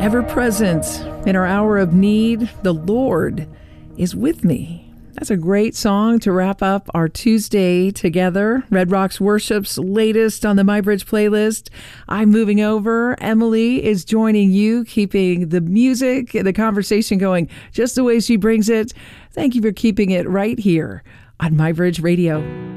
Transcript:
Ever present in our hour of need, the Lord is with me. That's a great song to wrap up our Tuesday together. Red Rocks Worship's latest on the MyBridge playlist. I'm moving over. Emily is joining you, keeping the music and the conversation going just the way she brings it. Thank you for keeping it right here on MyBridge Radio.